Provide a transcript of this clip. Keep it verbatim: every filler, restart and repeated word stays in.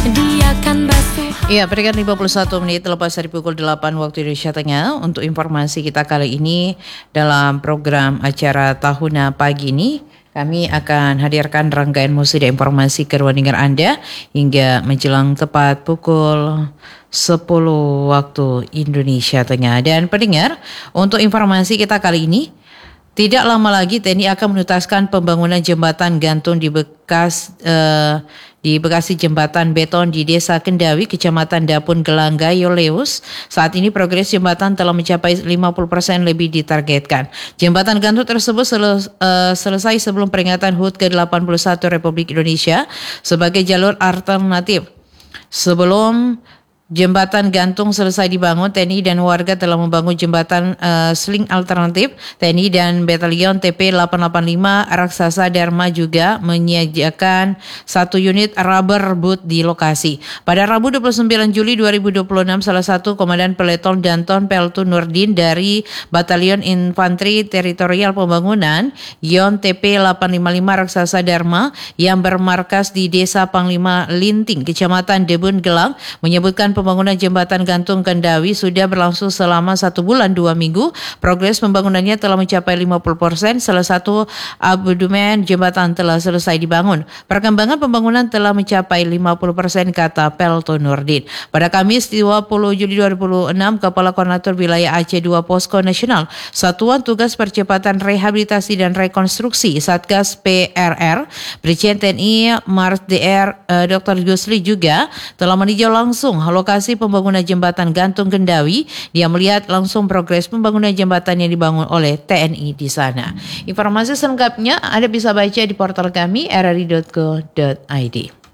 Dia kan basuh. Iya, berikan lima puluh satu menit lepas dari pukul delapan waktu Indonesia Tengah. Untuk informasi kita kali ini dalam program acara Tahuna pagi ini, kami akan hadirkan rangkaian musik dan informasi ke ruang dengar Anda hingga menjelang tepat pukul sepuluh waktu Indonesia Tengah. Dan pendengar, untuk informasi kita kali ini, tidak lama lagi T N I akan menuntaskan pembangunan jembatan gantung di bekas eh, di Bekasi Jembatan Beton di Desa Kendawi, Kecamatan Dapun Gelanggayo Leus. Saat ini progres jembatan telah mencapai lima puluh persen lebih ditargetkan. Jembatan gantung tersebut sel, uh, selesai sebelum peringatan H U T ke delapan puluh satu Republik Indonesia sebagai jalur alternatif. Sebelum jembatan gantung selesai dibangun, T N I dan warga telah membangun jembatan uh, seling alternatif. T N I dan Batalion T P delapan delapan lima Raksasa Dharma juga menyediakan satu unit rubber boot di lokasi. Pada Rabu dua puluh sembilan Juli dua ribu dua puluh enam, salah satu Komandan Peleton Danton Peltu Nurdin dari Batalion Infanteri Teritorial Pembangunan Yon T P delapan lima lima Raksasa Dharma yang bermarkas di Desa Panglima Linting, Kecamatan Debun Gelang, menyebutkan pembangunan jembatan gantung Kendawi sudah berlangsung selama satu bulan dua minggu. Progres pembangunannya telah mencapai lima puluh persen. Salah satu abdemen jembatan telah selesai dibangun. Perkembangan pembangunan telah mencapai lima puluh persen, kata Pelto Nurdin. Pada Kamis dua puluh Juli dua ribu dua puluh enam, Kepala Koordinator Wilayah Aceh dua Posko Nasional Satuan Tugas Percepatan Rehabilitasi dan Rekonstruksi Satgas P R R, Brigjen T N I Mars D R eh, Doktor Gusli juga telah meninjau langsung lokasi pembangunan jembatan gantung Kendawi. Dia melihat langsung progres pembangunan jembatan yang dibangun oleh T N I di sana. Informasi selengkapnya Anda bisa baca di portal kami r r i dot co dot i d.